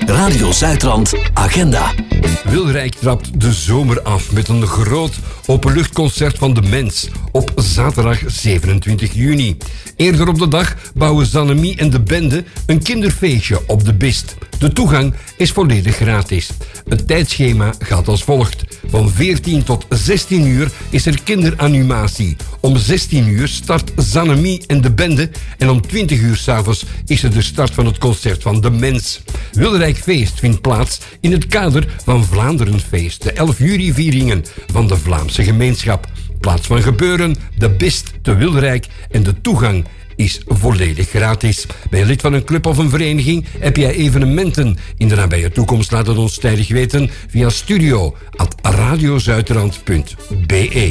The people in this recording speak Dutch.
Radio Zuidrand Agenda. Wilrijk trapt de zomer af met een groot openluchtconcert van De Mens op zaterdag 27 juni. Eerder op de dag bouwen Zannemie en de bende een kinderfeestje op de Bist. De toegang is volledig gratis. Het tijdschema gaat als volgt. Van 14 tot 16 uur is er kinderanimatie. Om 16 uur start Zannemie en de bende en om 20 uur 's avonds is er de start van het concert van De Mens. Wilrijkfeest vindt plaats in het kader van Vlaanderenfeest, de 11 juli-vieringen van de Vlaamse gemeenschap. Plaats van gebeuren, de Bist te Wilrijk en de toegang is volledig gratis. Ben je lid van een club of een vereniging? Heb jij evenementen in de nabije toekomst? Laat het ons tijdig weten via studio@radiozuiderland.be.